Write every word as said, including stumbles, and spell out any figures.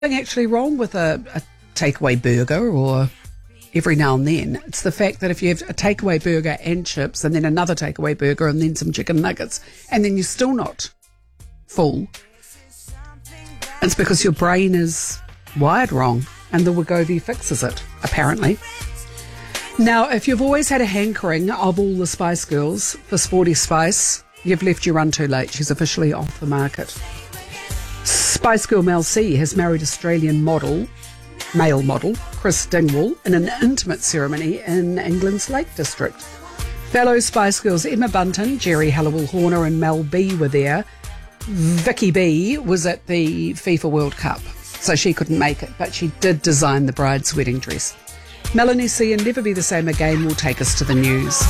Nothing actually wrong with a, a takeaway burger or every now and then. It's the fact that if you have a takeaway burger and chips and then another takeaway burger and then some chicken nuggets and then you're still not full, it's because your brain is wired wrong, and the Wegovy fixes it, apparently. Now, if you've always had a hankering of all the Spice Girls for Sporty Spice, you've left your run too late. She's officially off the market. Spice Girl Mel C has married Australian model, male model, Chris Dingwall in an intimate ceremony in England's Lake District. Fellow Spice Girls Emma Bunton, Jerry Halliwell Horner and Mel B were there. Vicky B was at the FIFA World Cup, so she couldn't make it, but she did design the bride's wedding dress. Melanie C and Never Be the Same Again will take us to the news.